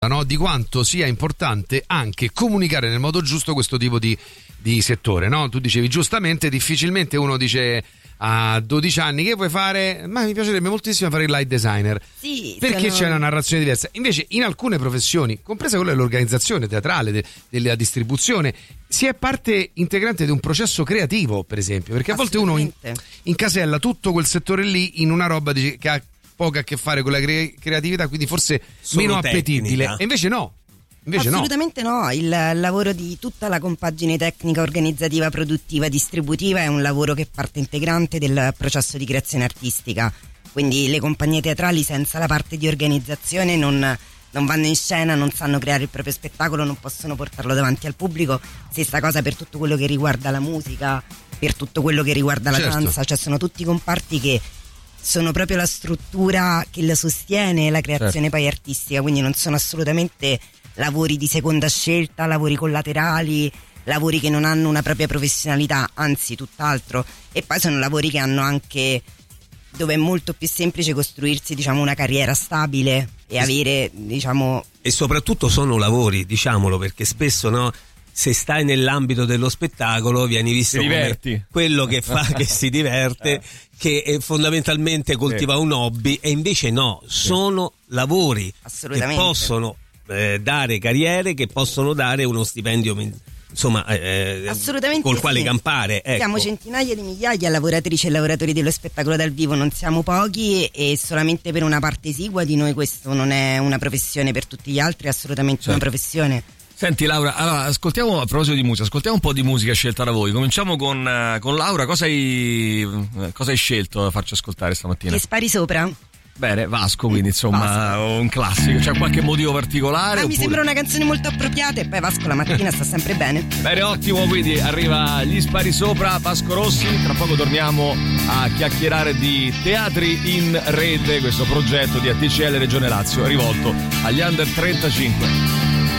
no? Di quanto sia importante anche comunicare nel modo giusto questo tipo di settore, no? Tu dicevi giustamente, difficilmente uno dice a 12 anni che vuoi fare, ma mi piacerebbe moltissimo fare il light designer, sì, perché c'è una narrazione diversa. Invece in alcune professioni, compresa quella dell'organizzazione teatrale, della distribuzione, si è parte integrante di un processo creativo, per esempio, perché a volte uno incasella tutto quel settore lì in una roba che ha poco a che fare con la creatività, quindi forse meno appetibile, e invece no. Assolutamente no, il lavoro di tutta la compagine tecnica, organizzativa, produttiva, distributiva è un lavoro che è parte integrante del processo di creazione artistica, quindi le compagnie teatrali senza la parte di organizzazione non vanno in scena, non sanno creare il proprio spettacolo, non possono portarlo davanti al pubblico. Stessa cosa per tutto quello che riguarda la musica, per tutto quello che riguarda la danza, cioè sono tutti comparti che sono proprio la struttura che la sostiene la creazione poi artistica, quindi non sono assolutamente lavori di seconda scelta, lavori collaterali, lavori che non hanno una propria professionalità, anzi tutt'altro. E poi sono lavori che hanno anche, dove è molto più semplice costruirsi, diciamo, una carriera stabile e avere, diciamo, e soprattutto sono lavori, diciamolo, perché spesso, no, se stai nell'ambito dello spettacolo vieni visto come quello che fa, che si diverte, che fondamentalmente coltiva un hobby, e invece no, sono lavori che possono dare carriere, che possono dare uno stipendio, insomma, assolutamente col quale campare, ecco. Siamo centinaia di migliaia lavoratrici e lavoratori dello spettacolo dal vivo, non siamo pochi, e solamente per una parte esigua di noi questo non è una professione, per tutti gli altri è assolutamente una professione. Senti Laura, allora ascoltiamo, a proposito di musica, ascoltiamo un po' di musica scelta da voi. Cominciamo con Laura. Cosa hai scelto da farci ascoltare stamattina? Ti spari sopra? Bene, Vasco, quindi insomma un classico. C'è qualche motivo particolare? Mi sembra una canzone molto appropriata, e poi Vasco la mattina sta sempre bene. Bene, ottimo, quindi arriva Gli spari sopra, Vasco Rossi. Tra poco torniamo a chiacchierare di Teatri in Rete, questo progetto di ATCL Regione Lazio rivolto agli under 35.